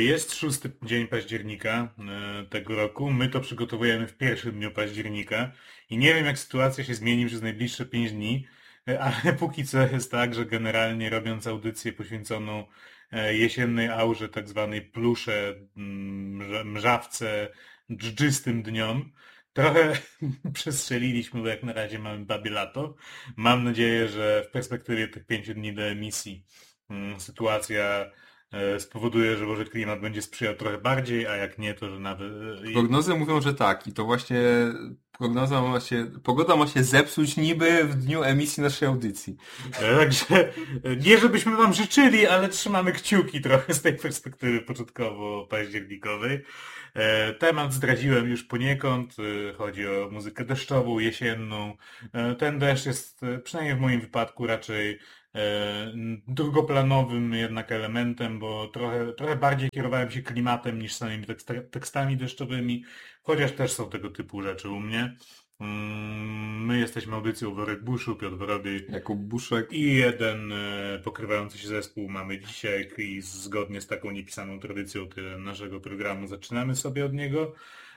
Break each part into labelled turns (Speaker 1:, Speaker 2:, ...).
Speaker 1: Jest 6 dzień października tego roku. My to przygotowujemy w pierwszym dniu października i nie wiem, jak sytuacja się zmieni przez najbliższe 5 dni, ale póki co jest tak, że generalnie robiąc audycję poświęconą jesiennej aurze, tak zwanej plusze, mrzawce, dżdżystym dniom, trochę przestrzeliliśmy, bo jak na razie mamy babie lato. Mam nadzieję, że w perspektywie tych 5 dni do emisji sytuacja spowoduje, że może klimat będzie sprzyjał trochę bardziej, a jak nie, to że nawet...
Speaker 2: Prognozy mówią, że tak. I to właśnie pogoda ma się zepsuć niby w dniu emisji naszej audycji.
Speaker 1: Także nie żebyśmy wam życzyli, ale trzymamy kciuki trochę z tej perspektywy początkowo październikowej. Temat zdradziłem już poniekąd. Chodzi o muzykę deszczową, jesienną. Ten deszcz jest, przynajmniej w moim wypadku, raczej drugoplanowym jednak elementem, bo trochę bardziej kierowałem się klimatem niż samymi tekstami deszczowymi, chociaż też są tego typu rzeczy u mnie. My jesteśmy audycją Worek Buszu, Piotr Wrobiej
Speaker 2: Jakub Buszek.
Speaker 1: i jeden pokrywający się zespół mamy dzisiaj i zgodnie z taką niepisaną tradycją naszego programu zaczynamy sobie od niego.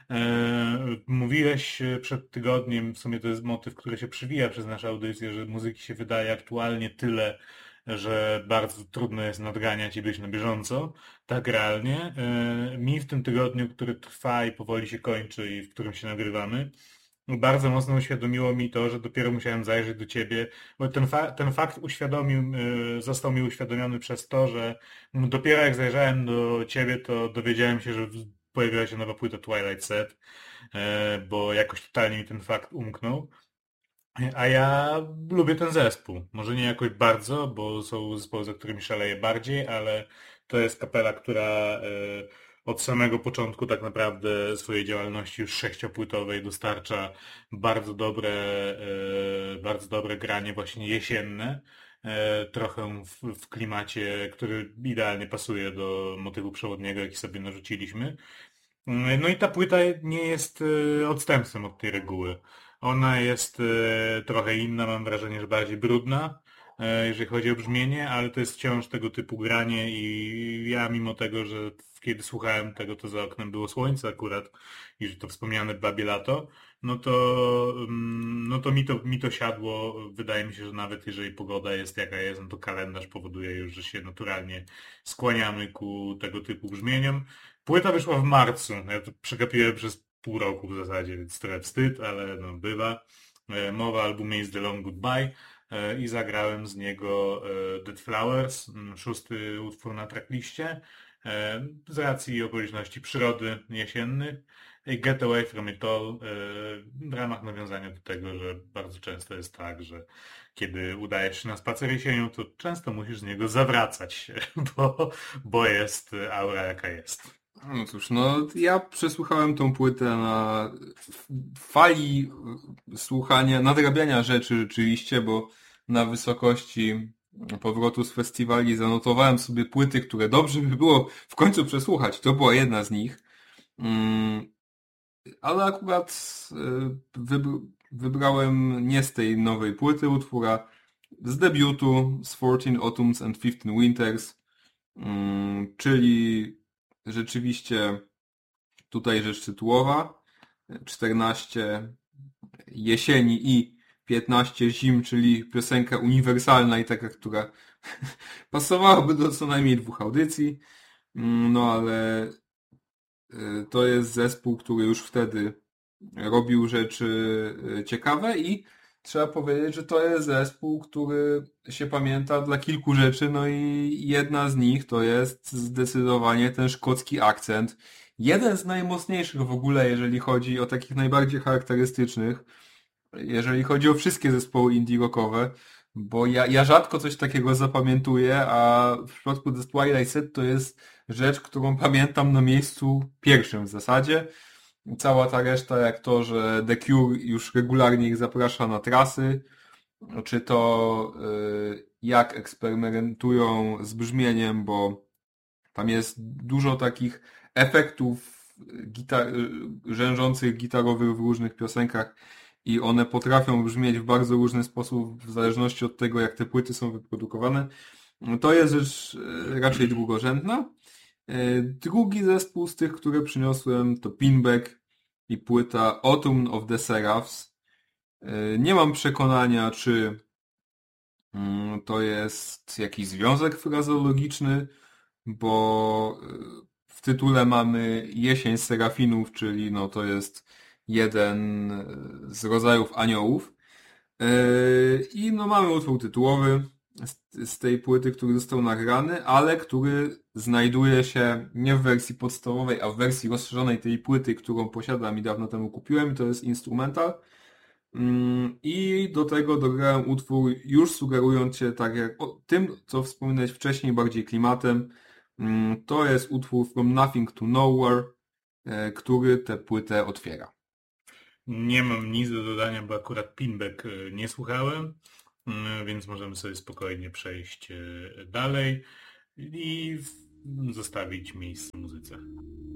Speaker 1: Mówiłeś przed tygodniem, w sumie to jest motyw, który się przywija przez naszą audycję, że muzyki się wydaje aktualnie tyle, że bardzo trudno jest nadganiać i być na bieżąco, tak realnie. Mi w tym tygodniu, który trwa i powoli się kończy i w którym się nagrywamy, bardzo mocno uświadomiło mi to, że dopiero musiałem zajrzeć do ciebie, bo ten fakt został mi uświadomiony przez to, że dopiero jak zajrzałem do ciebie, to dowiedziałem się, że pojawiła się nowa płyta Twilight Set, bo jakoś totalnie mi ten fakt umknął. A ja lubię ten zespół. Może nie jakoś bardzo, bo są zespoły, za którymi szaleję bardziej, ale to jest kapela, która od samego początku tak naprawdę swojej działalności już sześciopłytowej dostarcza bardzo dobre granie właśnie jesienne. Trochę w klimacie, który idealnie pasuje do motywu przewodniego, jaki sobie narzuciliśmy. No i ta płyta nie jest odstępstwem od tej reguły. Ona jest trochę inna, mam wrażenie, że bardziej brudna, jeżeli chodzi o brzmienie, ale to jest wciąż tego typu granie i ja mimo tego, że kiedy słuchałem tego, to za oknem było słońce akurat i że to wspomniane babie lato, no to mi to siadło. Wydaje mi się, że nawet jeżeli pogoda jest jaka jest, no to kalendarz powoduje już, że się naturalnie skłaniamy ku tego typu brzmieniom. Płyta wyszła w marcu. Ja to przegapiłem przez pół roku w zasadzie, więc trochę wstyd, ale no bywa. Mowa o albumie Is the Long Goodbye i zagrałem z niego Dead Flowers, 6. utwór na trackliście. Z racji okoliczności przyrody jesiennych. Get Away From It All w ramach nawiązania do tego, że bardzo często jest tak, że kiedy udajesz się na spacer jesienią, to często musisz z niego zawracać, bo jest aura jaka jest.
Speaker 2: No cóż, no ja przesłuchałem tą płytę na fali słuchania, nadrabiania rzeczy rzeczywiście, bo na wysokości powrotu z festiwali zanotowałem sobie płyty, które dobrze by było w końcu przesłuchać. To była jedna z nich. Ale akurat wybrałem nie z tej nowej płyty utwóra, z debiutu, z 14 Autumns and 15 Winters, czyli rzeczywiście tutaj rzecz tytułowa, 14 jesieni i 15 zim, czyli piosenka uniwersalna i taka, która pasowałaby do co najmniej 2 audycji, no ale to jest zespół, który już wtedy robił rzeczy ciekawe i trzeba powiedzieć, że to jest zespół, który się pamięta dla kilku rzeczy, no i jedna z nich to jest zdecydowanie ten szkocki akcent. Jeden z najmocniejszych w ogóle, jeżeli chodzi o takich najbardziej charakterystycznych, jeżeli chodzi o wszystkie zespoły indie rockowe, bo ja rzadko coś takiego zapamiętuję, a w przypadku The Twilight Set to jest rzecz, którą pamiętam na miejscu pierwszym w zasadzie. Cała ta reszta, jak to, że The Cure już regularnie ich zaprasza na trasy, czy to jak eksperymentują z brzmieniem, bo tam jest dużo takich efektów rzężących gitarowych w różnych piosenkach i one potrafią brzmieć w bardzo różny sposób w zależności od tego, jak te płyty są wyprodukowane. To jest rzecz raczej drugorzędna. Drugi zespół z tych, które przyniosłem, to Pinback i płyta Autumn of the Seraphs. Nie mam przekonania, czy to jest jakiś związek frazeologiczny, bo w tytule mamy Jesień Serafinów, czyli no to jest jeden z rodzajów aniołów. I no mamy utwór tytułowy z tej płyty, który został nagrany, ale który znajduje się nie w wersji podstawowej, a w wersji rozszerzonej tej płyty, którą posiadam i dawno temu kupiłem. To jest instrumental. I do tego dograłem utwór już sugerując się tak jak tym, co wspominałeś wcześniej, bardziej klimatem. To jest utwór From Nothing to Nowhere, który tę płytę otwiera.
Speaker 1: Nie mam nic do dodania, bo akurat Pinback nie słuchałem, więc możemy sobie spokojnie przejść dalej i zostawić miejsce muzyce.